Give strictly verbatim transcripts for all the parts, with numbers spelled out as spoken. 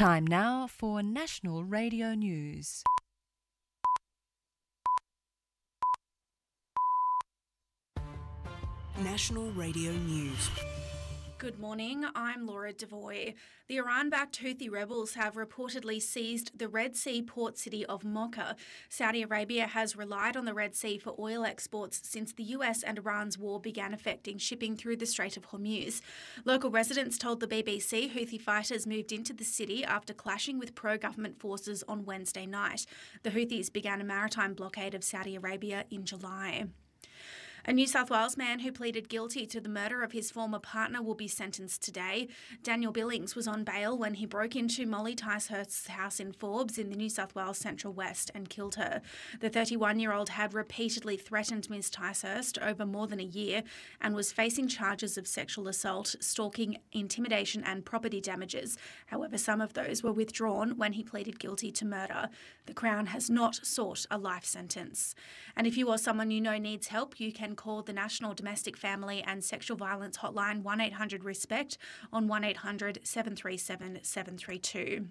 Time now for National Radio News. National Radio News. Good morning, I'm Laura Devoy. The Iran-backed Houthi rebels have reportedly seized the Red Sea port city of Mocha. Saudi Arabia has relied on the Red Sea for oil exports since the U S and Iran's war began affecting shipping through the Strait of Hormuz. Local residents told the B B C Houthi fighters moved into the city after clashing with pro-government forces on Wednesday night. The Houthis began a maritime blockade of Saudi Arabia in July. A New South Wales man who pleaded guilty to the murder of his former partner will be sentenced today. Daniel Billings was on bail when he broke into Molly Ticehurst's house in Forbes in the New South Wales Central West and killed her. The thirty-one-year-old had repeatedly threatened Miss Ticehurst over more than a year and was facing charges of sexual assault, stalking, intimidation and property damages. However, some of those were withdrawn when he pleaded guilty to murder. The Crown has not sought a life sentence. And if you or someone you know needs help, you can call the National Domestic Family and Sexual Violence Hotline one eight hundred RESPECT on one eight hundred seven three seven seven three two.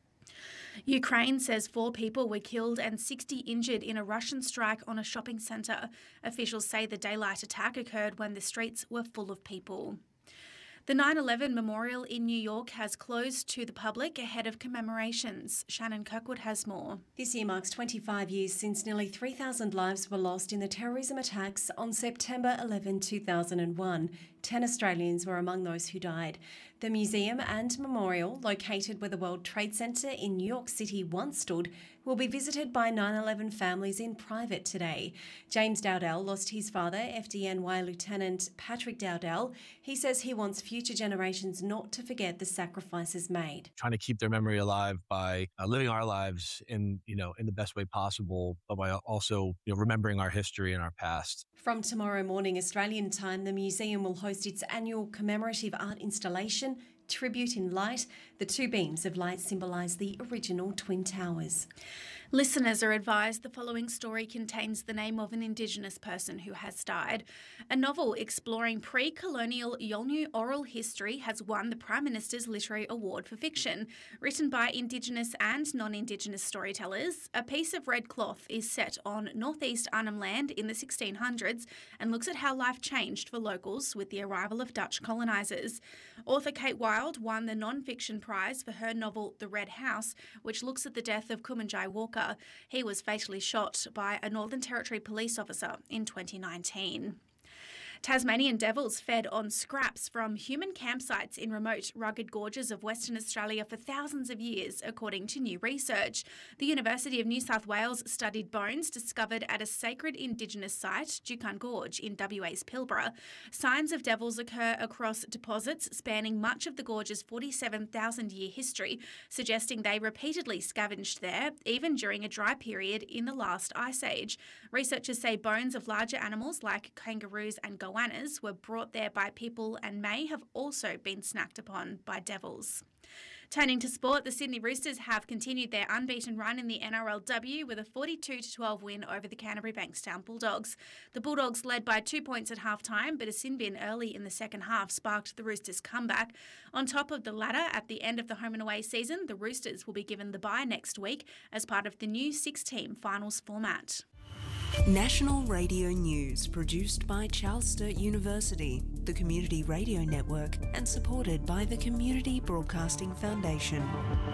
Ukraine says four people were killed and sixty injured in a Russian strike on a shopping centre. Officials say the daylight attack occurred when the streets were full of people. The nine eleven Memorial in New York has closed to the public ahead of commemorations. Shannon Kirkwood has more. This year marks twenty-five years since nearly three thousand lives were lost in the terrorism attacks on September eleventh, two thousand one. Ten Australians were among those who died. The museum and memorial, located where the World Trade Center in New York City once stood, will be visited by nine eleven families in private today. James Dowdell lost his father, F D N Y Lieutenant Patrick Dowdell. He says he wants future generations not to forget the sacrifices made. Trying to keep their memory alive by uh, living our lives in, you know, in the best way possible, but by also, you know, remembering our history and our past. From tomorrow morning Australian time, the museum will host its annual commemorative art installation, Tribute in Light. The two beams of light symbolise the original Twin Towers. Listeners are advised the following story contains the name of an Indigenous person who has died. A novel exploring pre-colonial Yolngu oral history has won the Prime Minister's Literary Award for Fiction. Written by Indigenous and non-Indigenous storytellers, A Piece of Red Cloth is set on northeast Arnhem Land in the sixteen hundreds and looks at how life changed for locals with the arrival of Dutch colonisers. Author Kate Wilde won the non-fiction prize for her novel The Red House, which looks at the death of Kumanjai Walker. He was fatally shot by a Northern Territory police officer in twenty nineteen. Tasmanian devils fed on scraps from human campsites in remote, rugged gorges of Western Australia for thousands of years, according to new research. The University of New South Wales studied bones discovered at a sacred Indigenous site, Jukan Gorge, in W A's Pilbara. Signs of devils occur across deposits spanning much of the gorge's forty-seven thousand year history, suggesting they repeatedly scavenged there, even during a dry period in the last ice age. Researchers say bones of larger animals like kangaroos and goannas were brought there by people and may have also been snacked upon by devils. Turning to sport, the Sydney Roosters have continued their unbeaten run in the N R L W with a forty-two to twelve win over the Canterbury Bankstown Bulldogs. The Bulldogs led by two points at half-time, but a sin bin early in the second half sparked the Roosters' comeback. On top of the ladder, at the end of the home and away season, the Roosters will be given the bye next week as part of the new six-team finals format. National Radio News, produced by Charles Sturt University, the Community Radio Network, and supported by the Community Broadcasting Foundation.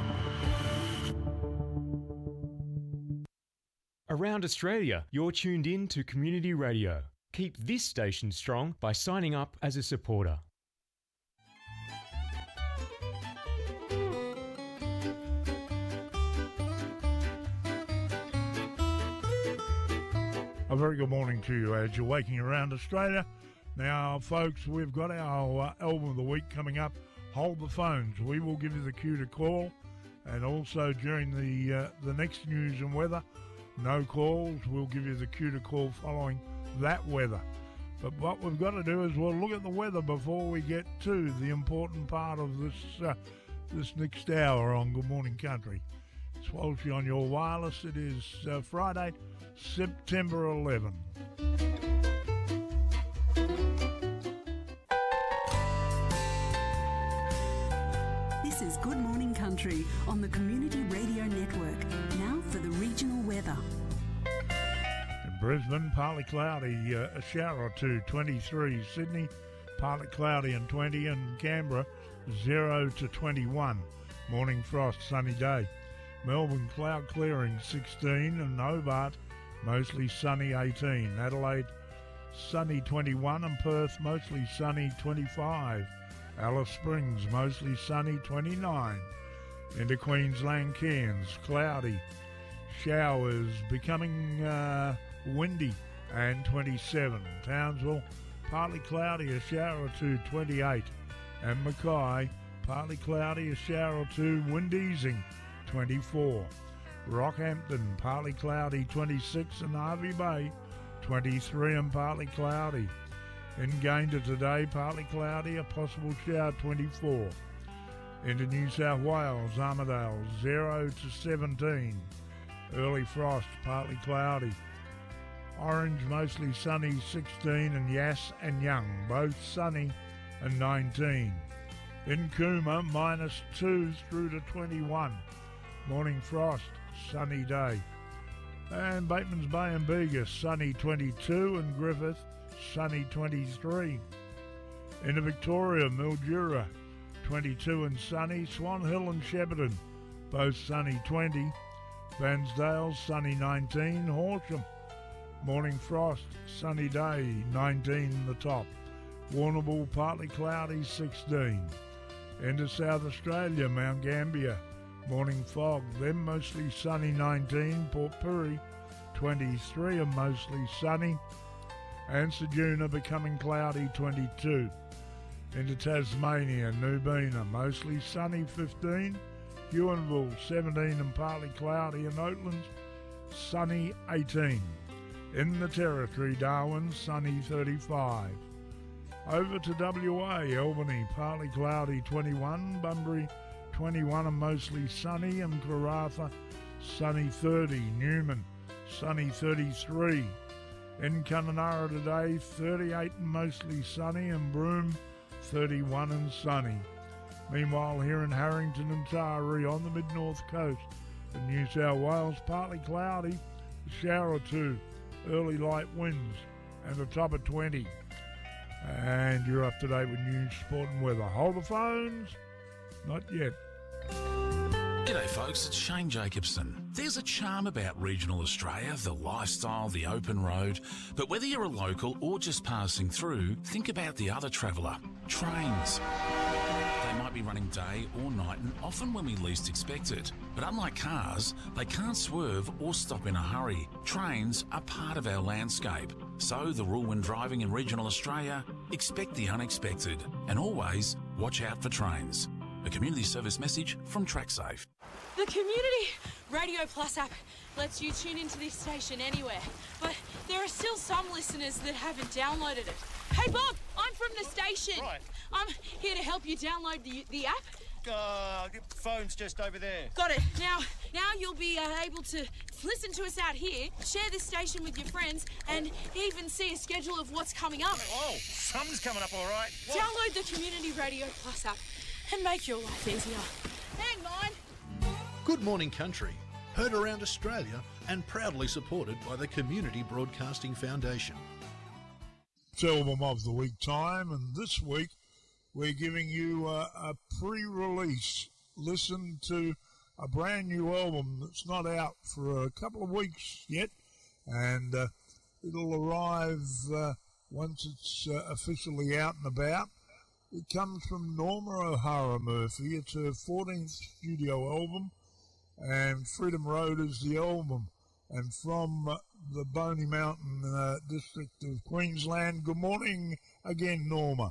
Around Australia, you're tuned in to Community Radio. Keep this station strong by signing up as a supporter. A very good morning to you as you're waking around Australia. Now, folks, we've got our uh, album of the week coming up. Hold the phones. We will give you the cue to call. And also during the uh, the next news and weather, no calls. We'll give you the cue to call following that weather. But what we've got to do is we'll look at the weather before we get to the important part of this uh, this next hour on Good Morning Country. It's Walshy on your wireless. It is uh, Friday, September eleventh. This This is Good Morning Country on the Community Radio Network. Now for the regional weather. In Brisbane, partly cloudy, uh, a shower or two, twenty-three. Sydney, partly cloudy and twenty. And Canberra, zero to twenty-one. Morning frost, sunny day. Melbourne, cloud clearing, sixteen. And Hobart, mostly sunny, eighteen. Adelaide, sunny, twenty-one. And Perth, mostly sunny, twenty-five. Alice Springs, mostly sunny, twenty-nine. Into Queensland, Cairns, cloudy. Showers becoming uh, windy and twenty-seven. Townsville, partly cloudy, a shower or two, twenty-eight. And Mackay, partly cloudy, a shower or two, wind easing, twenty-four. Rockhampton, partly cloudy, twenty-six. And Hervey Bay, twenty-three and partly cloudy. In Gayndah today, partly cloudy, a possible shower, twenty-four. Into New South Wales, Armidale, zero to seventeen. Early frost, partly cloudy. Orange, mostly sunny, sixteen. And Yass and Young, both sunny, and nineteen. In Cooma, minus two through to twenty-one. Morning frost, sunny day. And Bateman's Bay and Bega, sunny, twenty-two. And Griffith, sunny, twenty-three. Into Victoria, Mildura, twenty-two and sunny. Swan Hill and Shepparton, both sunny, twenty. Vansdale, sunny, nineteen. Horsham, morning frost, sunny day, nineteen the top. Warrnambool, partly cloudy, sixteen. Into South Australia, Mount Gambier, morning fog, then mostly sunny, nineteen. Port Pirie, twenty-three and mostly sunny. And Ceduna becoming cloudy, twenty-two. Into Tasmania, Nubina, mostly sunny, fifteen. Huonville, seventeen and partly cloudy. And Oatlands, sunny, eighteen. In the Territory, Darwin, sunny, thirty-five. Over to W A, Albany, partly cloudy, twenty-one. Bunbury, twenty-one and mostly sunny. And Karratha, sunny, thirty. Newman, sunny, thirty-three. In Kununurra today, thirty-eight and mostly sunny. And Broome, thirty-one and sunny. Meanwhile, here in Harrington and Taree on the mid-north coast of New South Wales, partly cloudy, a shower or two, early light winds, and a top of twenty. And you're up to date with news, sport and weather. Hold the phones? Not yet. G'day folks, it's Shane Jacobson. There's a charm about regional Australia, the lifestyle, the open road. But whether you're a local or just passing through, think about the other traveller, trains. They might be running day or night and often when we least expect it. But unlike cars, they can't swerve or stop in a hurry. Trains are part of our landscape. So the rule when driving in regional Australia, expect the unexpected and always watch out for trains. A community service message from TrackSafe. The Community Radio Plus app lets you tune into this station anywhere, but there are still some listeners that haven't downloaded it. Hey Bob, I'm from the station. Right. I'm here to help you download the the app. Uh, phone's just over there. Got it. Now, now you'll be uh, able to listen to us out here, share this station with your friends, and even see a schedule of what's coming up. Oh, something's coming up, all right. What? Download the Community Radio Plus app and make your life easier. Hang on. Good Morning Country, heard around Australia and proudly supported by the Community Broadcasting Foundation. It's Album of the Week time, and this week we're giving you a, a pre-release listen to a brand new album that's not out for a couple of weeks yet, and uh, it'll arrive uh, once it's uh, officially out and about. It comes from Norma O'Hara Murphy. It's her fourteenth studio album, and Freedom Road is the album. And from uh, the Boney Mountain uh, district of Queensland, good morning again, Norma.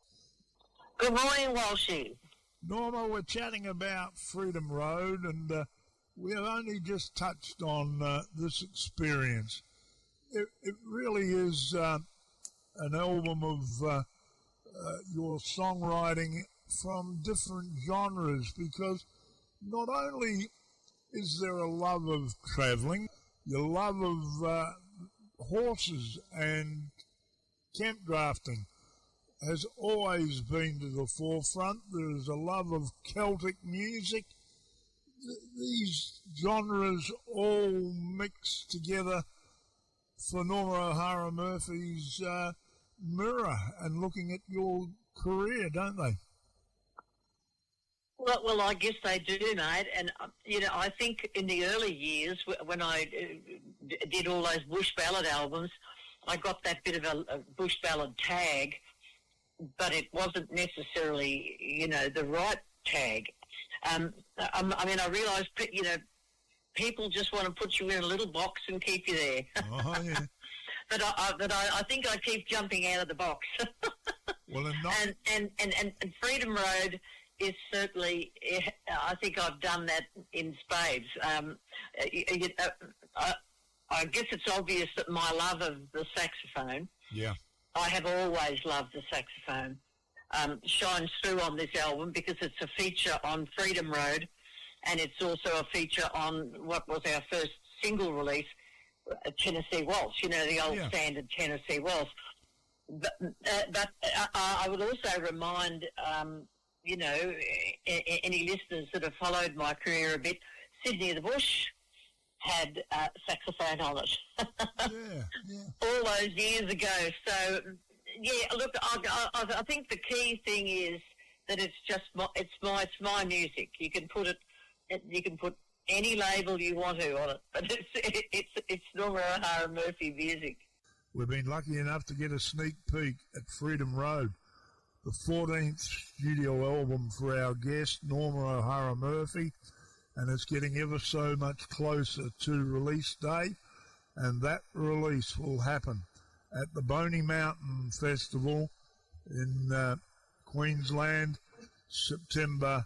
Good morning, Walshy. Norma, we're chatting about Freedom Road, and uh, we have only just touched on uh, this experience. It, it really is uh, an album of uh, uh, your songwriting from different genres, because not only is there a love of travelling, your love of uh, horses and camp drafting, has always been to the forefront. There is a love of Celtic music. Th- these genres all mixed together for Norma O'Hara Murphy's uh, mirror and looking at your career, don't they? Well, well, I guess they do, mate. And, uh, you know, I think in the early years w- when I uh, d- did all those bush ballad albums, I got that bit of a, a bush ballad tag, but it wasn't necessarily, you know, the right tag. Um, I, I mean, I realised, you know, people just want to put you in a little box and keep you there. Oh, yeah. But I, I, but I, I think I keep jumping out of the box. Well, and, not- and, and, and, and, and Freedom Road is certainly, I think I've done that in spades. Um, you, you, uh, I, I guess it's obvious that my love of the saxophone, yeah, I have always loved the saxophone, um, shines through on this album because it's a feature on Freedom Road, and it's also a feature on what was our first single release, uh, Tennessee Waltz, you know, the old Yeah. standard Tennessee Waltz. But, uh, but uh, I would also remind, um, you know, a- any listeners that have followed my career a bit, Sydney of the Bush had uh, saxophone on it. yeah, yeah. All those years ago. So, yeah, look, I, I, I think the key thing is that it's just my, it's my, it's my music. You can put it, you can put any label you want to on it, but it's it's it's Norma O'Hara Murphy music. We've been lucky enough to get a sneak peek at Freedom Road, the fourteenth studio album for our guest, Norma O'Hara Murphy, and it's getting ever so much closer to release day, and that release will happen at the Boney Mountain Festival in uh, Queensland, September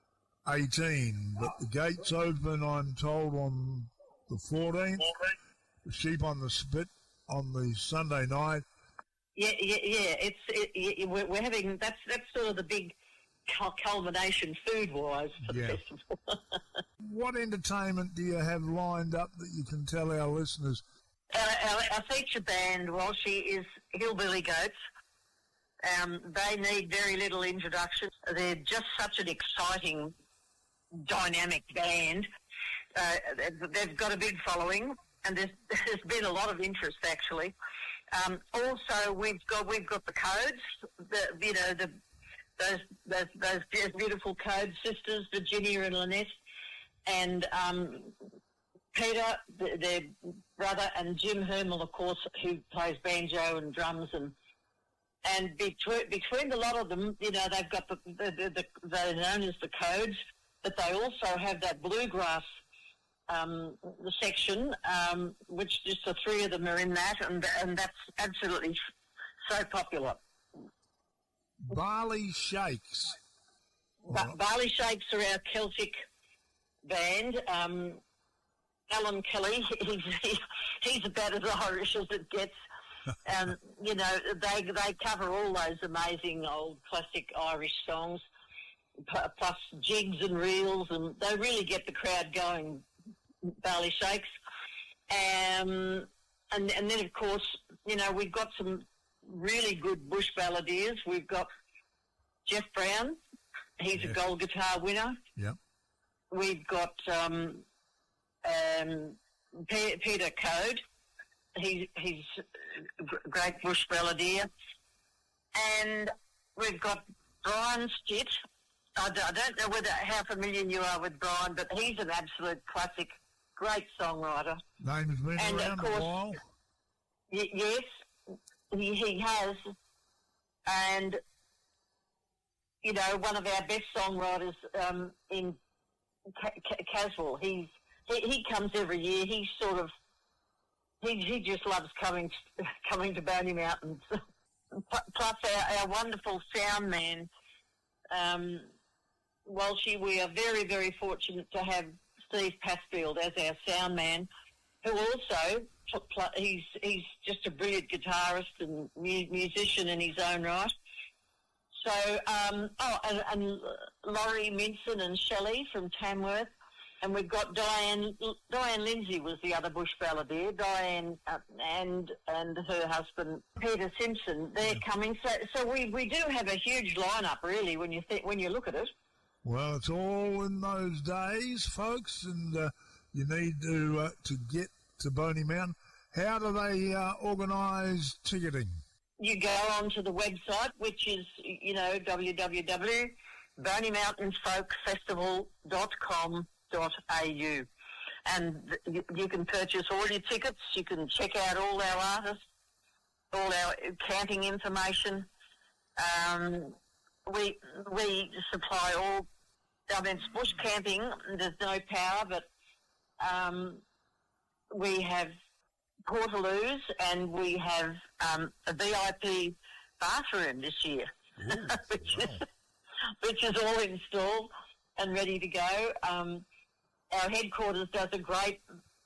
eighteenth. But the gates open, I'm told, on the fourteenth. The Sheep on the Spit on the Sunday night. Yeah, yeah, yeah. It's it, it, we're, we're having that's that's sort of the big culmination food-wise for Yeah. the festival. What entertainment do you have lined up that you can tell our listeners? Our, our, our feature band, Walshy, is Hillbilly Goats. Um, they need very little introduction. They're just such an exciting, dynamic band. Uh, they've- they've got a big following, and there's, there's been a lot of interest actually. Um, also, we've got we've got the Codes, the you know the those those those beautiful Code sisters, Virginia and Lynette, and um, Peter, th- their brother, and Jim Hermel, of course, who plays banjo and drums, and and between between the lot of them, you know, they've got the, the, the, the they're known as the Codes, but they also have that bluegrass um, the section, um, which just the three of them are in that, and and that's absolutely so popular. Barley Shakes. Ba- Barley Shakes are our Celtic band. Um, Alan Kelly, he's, he, he's about as Irish as it gets. Um, you know, they they cover all those amazing old classic Irish songs, p- plus jigs and reels, and they really get the crowd going, Barley Shakes. Um, and, and then, of course, you know, we've got some really good bush balladeers. We've got Jeff Brown. He's Yeah. a gold guitar winner. Yeah. We've got um, um, Pe- Peter Code. He, he's a gr- great bush balladeer. And we've got Brian Stitt. I, d- I don't know whether how familiar you are with Brian, but he's an absolute classic, great songwriter. Name's been And, of around course, a while. Y- yes, he, he has. And, you know, one of our best songwriters um, in Ca- Ca- Caswell, he's, he, he comes every year. He's sort of, he, he just loves coming coming to Boney Mountains. Plus our, our wonderful sound man, um, Walshy, we are very, very fortunate to have Steve Passfield as our sound man, who also, pl- he's, he's just a brilliant guitarist and mu- musician in his own right. So, um, oh, and, and Laurie Minson and Shelley from Tamworth. And we've got Diane. Diane Lindsay was the other bush balladeer. Diane uh, and and her husband Peter Simpson. They're yeah. coming. So so we, we do have a huge lineup, really, when you think when you look at it. Well, it's all in those days, folks, and uh, you need to uh, to get to Boney Mountain. How do they uh, organise ticketing? You go onto the website, which is, you know, w w w dot boney mountain folk festival dot com dot a u, and you, you can purchase all your tickets. You can check out all our artists, all our camping information. Um, we we supply all. I mean, it's bush camping. There's no power, but um, we have portaloos, and we have um, a V I P bathroom this year, Ooh, which, wow. is, which is all installed and ready to go. Um, our headquarters does a great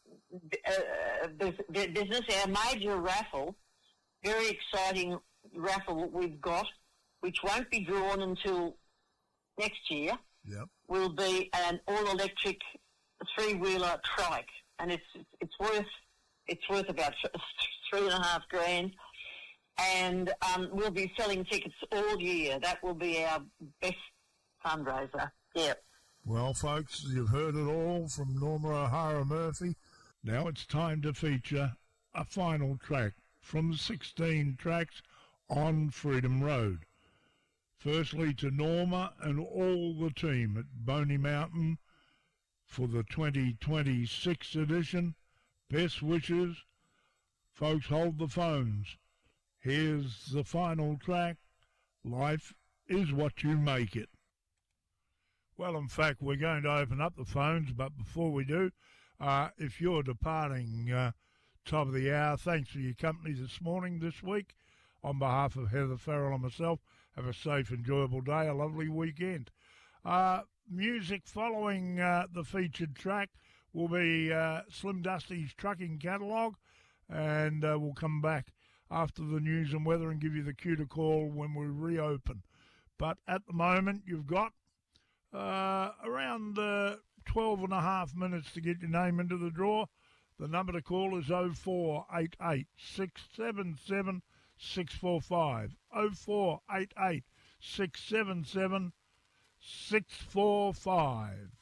uh, business. Our major raffle, very exciting raffle we've got, which won't be drawn until next year, yep. will be an all-electric three-wheeler trike, and it's it's worth it's worth about three and a half grand, and um, we'll be selling tickets all year. That will be our best fundraiser. Yeah. Well, folks, you've heard it all from Norma O'Hara Murphy. Now it's time to feature a final track from the sixteen tracks on Freedom Road. Firstly, to Norma and all the team at Boney Mountain for the twenty twenty-six edition. Best wishes. Folks, hold the phones. Here's the final track. Life is what you make it. Well, in fact, we're going to open up the phones, but before we do, uh, if you're departing uh, top of the hour, thanks for your company this morning, this week. On behalf of Heather Farrell and myself, have a safe, enjoyable day, a lovely weekend. Uh, music following uh, the featured track will be uh, Slim Dusty's Trucking Catalogue, and uh, we'll come back after the news and weather and give you the cue to call when we reopen. But at the moment, you've got uh, around uh, twelve and a half minutes to get your name into the draw. The number to call is oh four eight eight, six seven seven, six four five. oh four eight eight, six seven seven, six four five.